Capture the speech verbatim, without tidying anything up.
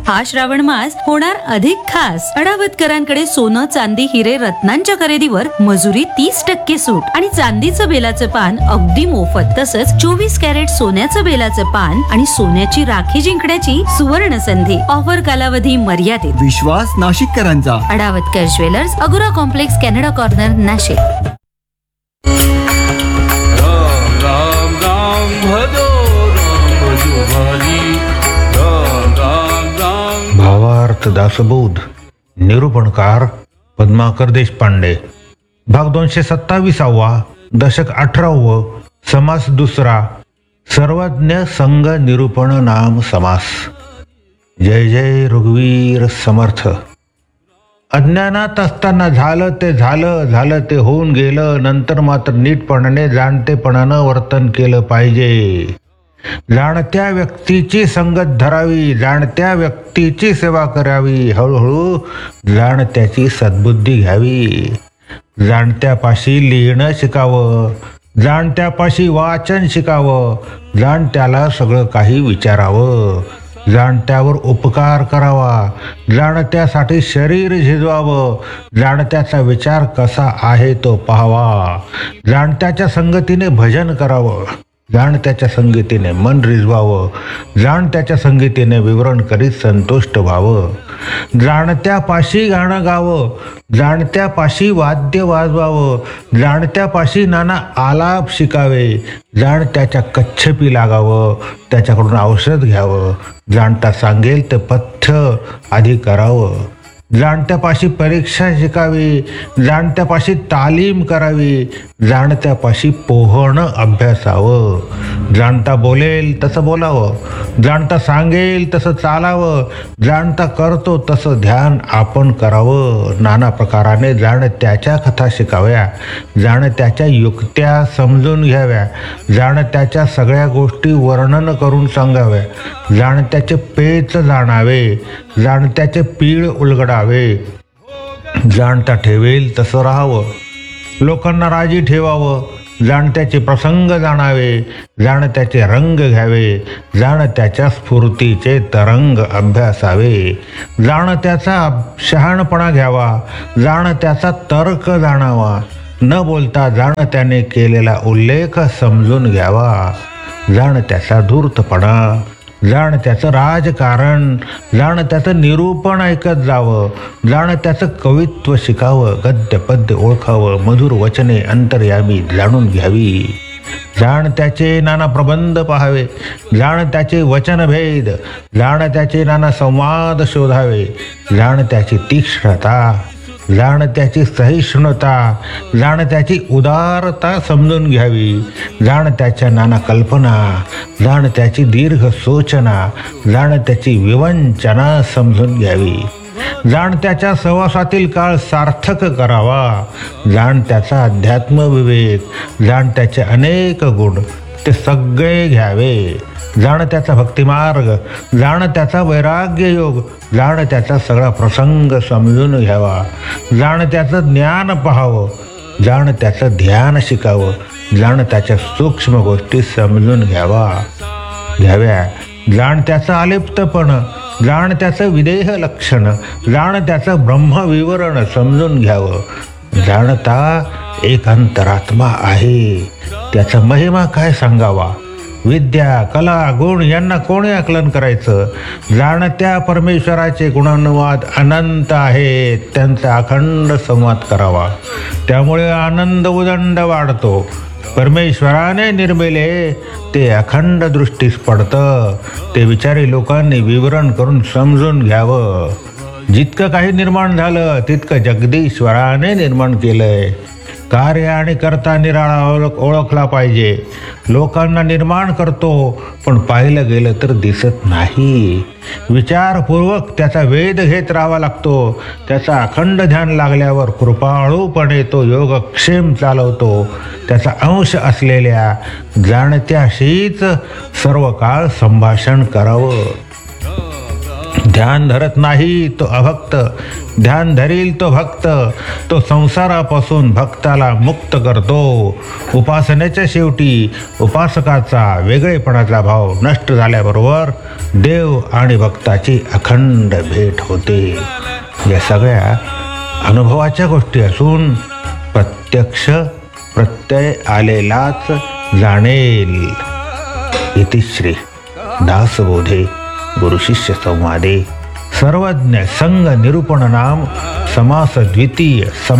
हा श्रावण मास होणार अधिक खास. अडावतकरांकडे सोनं, चांदी, हिरे, रत्नांच्या खरेदीवर मजुरी तीस टक्के सूट आणि चांदीचं बेलाचं पान अगदी मोफत. तसंच चोवीस कॅरेट सोन्याचं बेलाचं पान आणि सोन्याची राखी जिंकण्याची सुवर्ण संधी. ऑफर कालावधी मर्यादित. विश्वास नाशिककरांचा. अडावतकर ज्वेलर्स, अगोरा complex, Canada corner, Nashik. Ram Ram Ram भजो राम भजो भाली राम राम राम. भावार्थ दासबोध. निरूपणकार पद्माकर देशपांडे. भाग दोनशे सत्तावीसावा. दशक अठरावं. समास दुसरा. सर्वज्ञ संघ निरूपण नाम समास. जय जय रघुवीर समर्थ. अज्ञानात असताना झालं ते झालं, झालं ते होऊन गेलं. नंतर मात्र नीटपणाने जाणतेपणानं वर्तन केलं पाहिजे. जाणत्या व्यक्तीची संगत धरावी, जाणत्या व्यक्तीची सेवा करावी. हळूहळू जाणत्याची सद्बुद्धी घ्यावी. जाणत्यापाशी लिहिणं शिकावं, जाणत्यापाशी वाचन शिकावं, जाणत्याला सगळं काही विचारावं, जाणत्यावर उपकार करावा, जाणत्यासाठी शरीर झिजवावं, जाणत्याचा विचार कसा आहे तो पाहावा, जाणत्याच्या संगतीने भजन करावं, जाणत्याच्या संगतीने मन रिझवावं, जाणत्याच्या संगतीने विवरण करीत संतुष्ट व्हावं, जाणत्यापाशी गाणं गावं, जाणत्यापाशी वाद्य वाजवावं, जाणत्यापाशी नाना आलाप शिकावे, जाणत्याच्या कच्छपी लागावं, त्याच्याकडून औषध घ्यावं, जाणता सांगेल ते पथ्य आधी करावं, जाणत्यापाशी परीक्षा शिकावी, जाणत्यापाशी तालीम करावी, जाणत्यापाशी पोहणं अभ्यासावं, जाणता बोलेल तसं बोलावं, जाणता सांगेल तसं चालावं, जाणता करतो तसं ध्यान आपण करावं, नाना प्रकाराने जाणत्याच्या कथा शिकाव्या, जाणत्याच्या युक्त्या समजून घ्याव्या, जाणत्याच्या सगळ्या गोष्टी वर्णन करून सांगाव्या, जाणत्याचे पेच जाणावे, जाणत्याचे पीळ उलगडावे, जाणता ठेवेल तसं राहावं, लोकांना राजी ठेवावं, जाणत्याचे प्रसंग जाणावे, जाणत्याचे रंग घ्यावे, जाणत्याच्या स्फूर्तीचे तरंग अभ्यासावे, जाणत्याचा शहाणपणा घ्यावा, जाणत्याचा तर्क जाणावा, न बोलता जाणत्याने केलेला उल्लेख समजून घ्यावा, जाणत्याचा धूर्तपणा, जाणत्याचं राजकारण, जाणत्याचं निरूपण ऐकत जावं, जाणत्याचं कवित्व शिकावं, गद्य पद्य ओळखावं, मधुर वचने अंतर्यामी जाणून घ्यावी, जाणत्याचे नाना प्रबंध पाहावे, जाणत्याचे वचनभेद, जाणत्याचे नाना संवाद शोधावे, जाणत्याची तीक्ष्णता, जाणत्याची सहिष्णुता, जाणत्याची उदारता समजून घ्यावी, जाणत्याच्या नाना कल्पना, जाणत्याची दीर्घ सूचना, जाणत्याची विवंचना समजून घ्यावी, जाणत्याच्या सहवासातील काळ सार्थक करावा, जाणत्याचा अध्यात्म विवेक, जाणत्याचे अनेक गुण ते सगळे घ्यावे, जाणत्याचा भक्तिमार्ग, जाणत्याचा वैराग्य योग, जाणत्याचा सगळा प्रसंग समजून घ्यावा, जाणत्याचं ज्ञान पाहावं, जाणत्याचं ध्यान शिकावं, जाणत्याच्या सूक्ष्म गोष्टी समजून घ्यावा घ्याव्या, जाणत्याचं आलिप्तपण, जाणत्याचं विदेह लक्षण, जाणत्याचं ब्रह्मविवरण समजून घ्यावं, जाणता एक अंतरात्मा आहे, त्याचा महिमा काय सांगावा, विद्या, कला, गुण यांना कोणी आकलन करायचं, जाणत्या परमेश्वराचे गुणानुवाद अनंत आहेत, त्यांचा अखंड संवाद करावा, त्यामुळे आनंद उदंड वाढतो, परमेश्वराने निर्मिले ते अखंड दृष्टीस पडतं, ते विचारी लोकांनी विवरण करून समजून घ्यावं, जितकं काही निर्माण झालं तितकं जगदीश्वराने निर्माण केलंय, कार्य आणि कर्ता निराळा ओळख ओळखला पाहिजे, लोकांना निर्माण करतो पण पाहिलं गेलं तर दिसत नाही, विचारपूर्वक त्याचा वेध घेत राहावा लागतो, त्याचा अखंड ध्यान लागल्यावर कृपाळूपणे तो योगक्षेम चालवतो, त्याचा अंश असलेल्या जाणत्याशीच सर्व काळ संभाषण करावं, ध्यान धरत नाही तो अभक्त, ध्यान धरील तो भक्त, तो संसारापासून भक्ताला मुक्त करतो. उपासनेच्या शेवटी उपासकाचा वेगळेपणाचा भाव नष्ट झाल्याबरोबर देव आणि भक्ताची अखंड भेट होते. या सगळ्या अनुभवाच्या गोष्टी असून प्रत्यक्ष प्रत्यय आलेलाच जाणेल. इतिश्री दासबोधे गुरुशिष्य संवादे सर्वज्ञ संग निरूपण नाम समास द्वितीय सम